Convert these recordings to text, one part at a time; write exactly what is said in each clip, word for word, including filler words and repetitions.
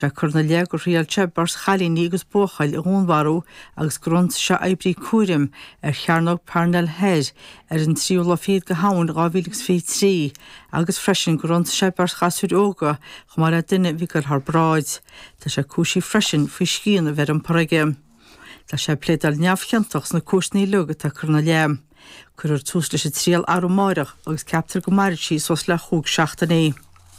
Se chuna le go rialte bars chalíní agus bóchail i gúnharú agus grunt se ebrí cuairim ar chearnog Parnell Head ar an tríú le féad go hain gáhílegs fé trí agus freisin grunt se bars chasúd óga chumar a duine bhígur th braid. Tá sé cúsí freisin fao scían a bheit an paraige. Tá sé plédal neamhcheantachs na cúsnaí luga tá chuna le. Cuir ar tús leis a tríal arú máireach agus ceaptar go mairtí sos le chúg seachtaí.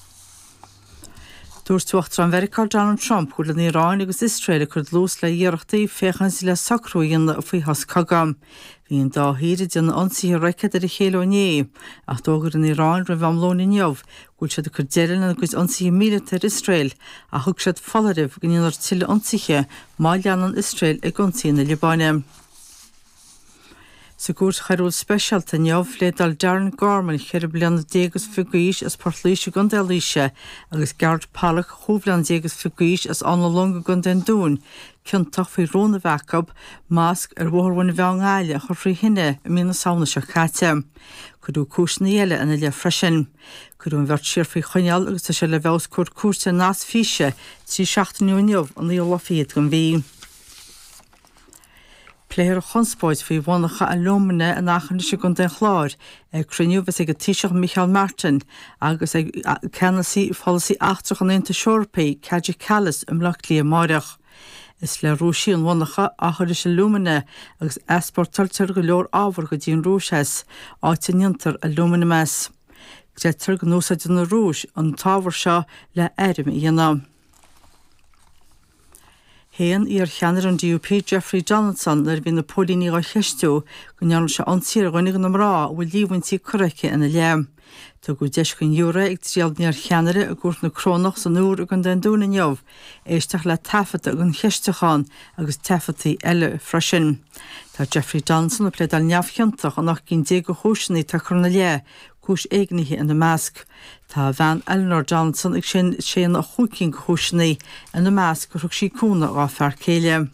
Dúirt tuachtar an Mheiriceáil Donald Trump chuil an Iráin agus Israel chud lús le dhéireachtaí féchan sí le sacrúíon faoi has cagam. Bhí an dá híad an ionsaí reicad ar a chéileoné, ach dógur an Iráin ra bhamlóna neamh, gúil siad a chur deireann agus ionsaí míletar Israel a thug siad folaribh gníonar tuile ionsaíche má leanan Israel ag ionsaí na Libáine. Sa gúirt chairúil speisialta neamh lédal Darren Gorman cheir bliana dégus figuís as portlíise gundalíise agus Gard Palach chúblan dégus figuís as anna longa gundan dún, cinntaach fao róna bhacab, másc ar bhórhain bheangáile chu frí hinne i mína saona se chaite. Cudú cúsna eile ina le freisin. Cudún bheirt siar fao choineal agus tá sé le bheas cuat cuasa nás físe trí seachtainú neamh an íola féad go bhí. Pléir a chunspóid fao bhanacha a lomana a nachan se gon den chláir ag cruniú bheits ag a tíiseach Michael Martin agus ag cenasí fálasí achtrach an éanta seorpaí Caidí Callas im lecht lí máireach. Is le rúsí an bhanacha achar se lomana agus esportaltar go leor ábhar go dtíon rúses áitiníontar a lomana mes. Grétar go nósa duna rúis an tábhar seo le éirim i dhéanam. Héan ar cheanar an D U P Jeffrey Donaldson nar bhí na pólíní á cheistú go neann se ansíar ghainnig an rá bhfuil líhaintí coraice ina leam. Tá go deis gon euro ag tríal níor cheanare a gúirt na crónach san úr a gon den dúna neamh, éisteach le tafata a gon cheisteachán agus tafataí eile freisin. Tá Jeffrey Donaldson a plédal neamhcheantach an nach cinn dé go chúisinaí tá chuna le, cúis éignithe in na measc. Tá bhean Eleanor Johnson ag sin sé a chúcinn go chúisinaí in na measc go thug sí cúna á fear céile.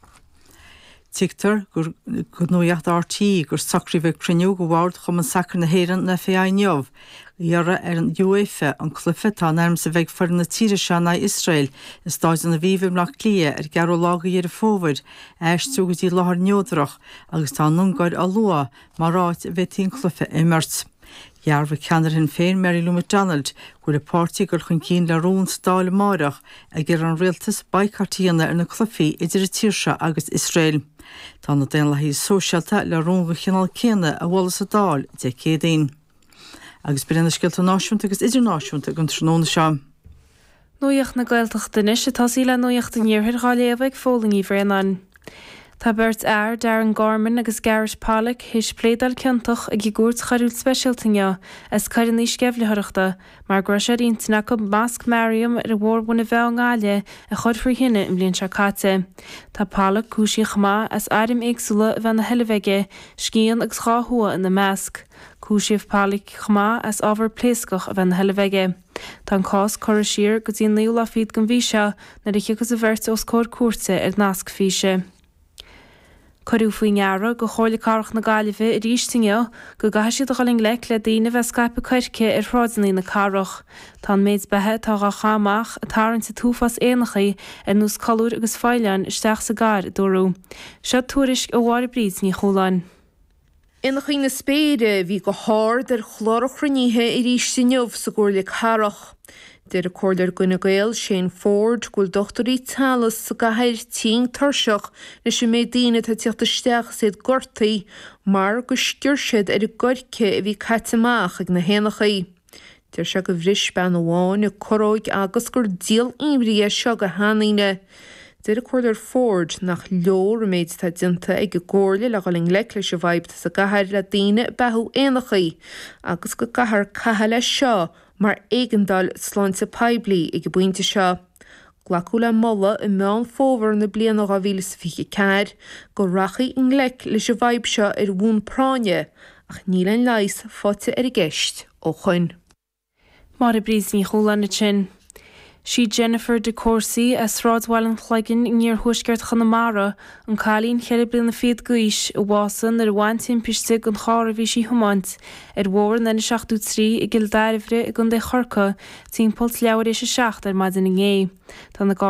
Tigtar gur nuacht R T gur sacrí bheith cruniú go bhhaird chum an sacr na héireann na fé neamh. Iarra ar an U E F an clufa tá nerm sa bheith for na tíre se na Israel is dáid an na bhíomh nach lia ar gearú lága dhéar a fómhaid éis trúgadtí láthar neodrach agus tá nungáid a lua mar ráit bheith tín clufa imirt. Jarfa ceanar hin féin Mary Lou McDonald gur a pártaí gur chun cín le rún stáil máireach a gur an rialtas baicartíanna ar na clufií idir a tíirse agus Israel. Tá na déan le hí sóisialta le rún go chinál céanna a bhlas a dáil de cédaon. Agus brenn sciilta náisiúnta agus idirnáisiúnta gon tróna seo. Nuacht na gailteachtaine se tasí le nuacht an níorthir gáléamh ag fólaí bhréanan. Tá beirt air Darren Gorman agus Garrett Palach his plédal ceantach ag gúirt chairúil speisialtaine as cairin níos sceflethireachta mar gur sé riontainna go Masc Mariam ar a bhórbuna bheangáile a chud faoi hinne im blion se cáte. Tá Palach cúisí chumá as airim éagsúla bheith na heileveige scían agus cháthua in na measc. Cúisíomh Palach chumá as ábhar pléascach a bheith na heileveige. Tá an cás choir siar go dtíon líola fiad go bhí se na riche agus a bhirt os cóir cuarta ar nasc físe. Corú faoin ngearra go cháirla carach na gáileheh i ríistinge go gaiisiad a chaling le le daine bheith scaip chuirce ar frádaí na carach. Tá méid bethe tá ga chaamach a tárann sa túfas éanachaí ar nús calúr agus fáileán isteach sa gár dúrú. Seo túris a bhhair bríd ní choláin. Ina chuoine spéide bhí go háir ar chlárach chruníthe i ríistinneomh sa gúirla carach. Deir a cóidir gona gael Shane Ford gúil dochtarí talas sa gahair tíng tarseach na sé mé daine tá tíochta steach séad gortaí mar go sciúrsead ar i gorce a bhí caiiteach ag na héanachaí. Deir se go bhris ben amháin i choróig agus gur díal imrí seo go hánaine. Deir a cóidir Ford nach leor méid tá dinta ag go gcóirla le galing le leis a bhaibta sa gahair le daine bethú éanachaí agus go gahar cathe le seo mar éigendal sláinte peblií ag go buinte seo. Glacú le molla i meán fómhar na bliana á bhíle sa fiche ceir go rachaí in lec leis a bhaib seo ar bhún práine ach níl an leis fáte ar i gceist ó chuin. Mar a bríos ní choláin na sin. Si Jennifer de Courcy a sráidhhailin chloigin níor thuisceart Chonamara an chalín cheile blin na féad gaiis a bhásan ar bhaintín pistig an chára bhí si humáint ar mhór na seachtú trí i gil dairhre i gun de chorca tí polt leabhar é se seacht ar maidin in ngé. Tá na